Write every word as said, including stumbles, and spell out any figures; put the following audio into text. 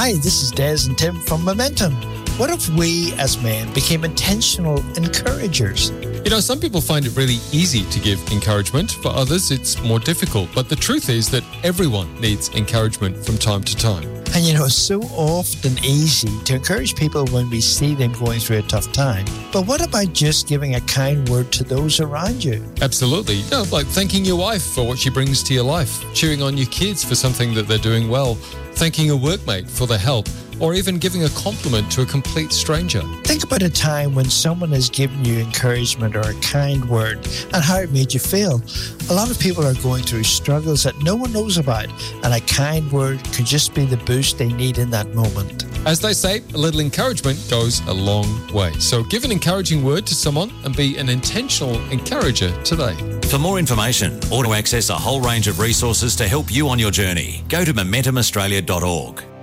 Hi, this is Des and Tim from Momentum. What if we as men became intentional encouragers? You know, some people find it really easy to give encouragement. For others, it's more difficult. But the truth is that everyone needs encouragement from time to time. And you know, it's so often easy to encourage people when we see them going through a tough time. But what about just giving a kind word to those around you? Absolutely. You know, like thanking your wife for what she brings to your life, cheering on your kids for something that they're doing well, thanking a workmate for their help, or even giving a compliment to a complete stranger. Think about a time when someone has given you encouragement or a kind word and how it made you feel. A lot of people are going through struggles that no one knows about, and a kind word could just be the boost they need in that moment. As they say, a little encouragement goes a long way. So give an encouraging word to someone and be an intentional encourager today. For more information or to access a whole range of resources to help you on your journey, go to momentum australia dot org.